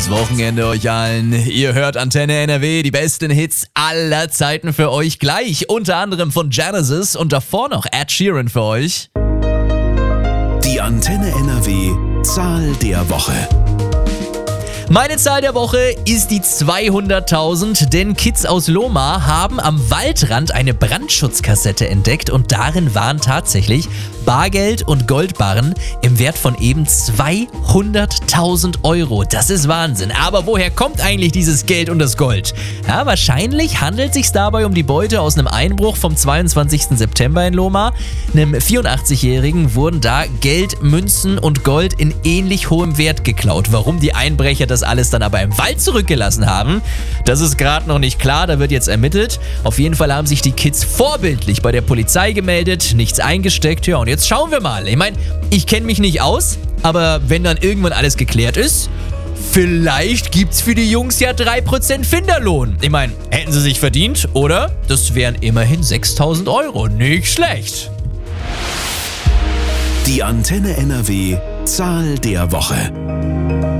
Schönes Wochenende euch allen. Ihr hört Antenne NRW, die besten Hits aller Zeiten für euch gleich. Unter anderem von Genesis und davor noch Ed Sheeran für euch. Die Antenne NRW Zahl der Woche. Meine Zahl der Woche ist die 200.000, denn Kids aus Lohmar haben am Waldrand eine Brandschutzkassette entdeckt und darin waren tatsächlich Bargeld und Goldbarren im Wert von eben 200.000 Euro. Das ist Wahnsinn. Aber woher kommt eigentlich dieses Geld und das Gold? Ja, wahrscheinlich handelt es sich dabei um die Beute aus einem Einbruch vom 22. September in Lohmar. Einem 84-Jährigen wurden da Geld, Münzen und Gold in ähnlich hohem Wert geklaut. Warum die Einbrecher das alles dann aber im Wald zurückgelassen haben, das ist gerade noch nicht klar, da wird jetzt ermittelt. Auf jeden Fall haben sich die Kids vorbildlich bei der Polizei gemeldet, nichts eingesteckt. Ja, und jetzt schauen wir mal. Ich meine, ich kenne mich nicht aus, aber wenn dann irgendwann alles geklärt ist, vielleicht gibt's für die Jungs ja 3% Finderlohn. Ich meine, hätten sie sich verdient, oder? Das wären immerhin 6.000 Euro. Nicht schlecht. Die Antenne NRW Zahl der Woche.